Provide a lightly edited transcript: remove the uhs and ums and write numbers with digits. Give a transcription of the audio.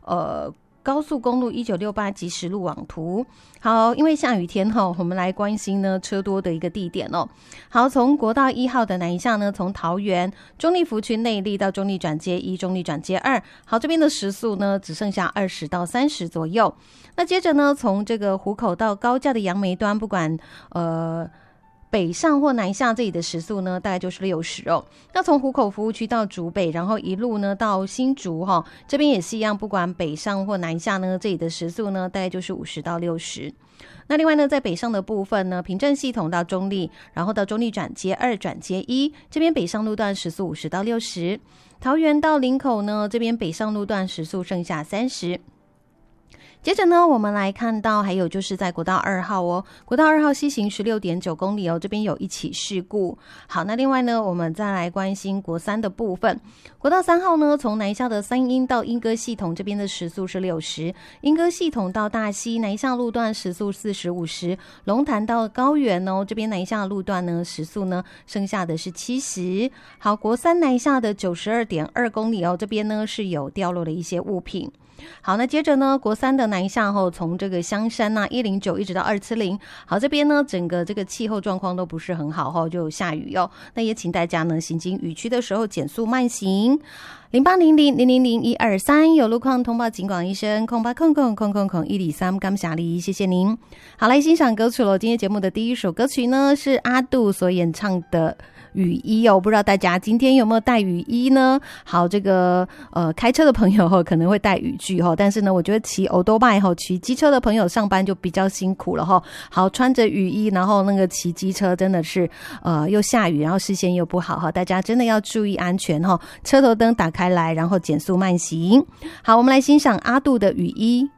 高速公路1968即时路网图。好，因为下雨天我们来关心呢车多的一个地点哦。好，从国道1号的南一下呢，从桃园中立福区内坜到中立转接1、中立转接2，好，这边的时速呢只剩下20到30左右。那接着呢，从这个湖口到高架的杨梅端，不管北上或南下，这里的时速呢大概就是60哦。那从湖口服务区到竹北，然后一路呢到新竹这边也是一样，不管北上或南下呢，这里的时速呢大概就是50到60。那另外呢，在北上的部分呢，平镇系统到中立，然后到中立转接2、转接1，这边北上路段时速50到60。桃园到林口呢，这边北上路段时速剩下30。接着呢，我们来看到还有就是在国道2号哦，国道2号西行16.9公里哦，这边有一起事故。好，那另外呢，我们再来关心国3的部分。国道3号呢，从南下的三鶯到莺歌系统，这边的时速是60；莺歌系统到大溪南下路段时速40、50；龙潭到高原哦，这边南下路段呢时速呢剩下的是70。好，国3南下的92.2公里哦，这边呢是有掉落了一些物品。好，那接着呢，国3的南下后，从这个香山109一直到270，好，这边呢整个这个气候状况都不是很好就下雨哦。那也请大家呢行经雨区的时候减速慢行。0800000123有路况通报警广医生0800000123，感谢你，谢谢您。好，来欣赏歌曲了。今天节目的第一首歌曲呢是阿杜所演唱的雨衣哦，不知道大家今天有没有带雨衣呢？好，这个开车的朋友可能会带雨具但是呢，我觉得骑欧多拜骑机车的朋友上班就比较辛苦了好，穿着雨衣，然后那个骑机车真的是又下雨，然后视线又不好大家真的要注意安全车头灯打开来，然后减速慢行。好，我们来欣赏阿杜的雨衣。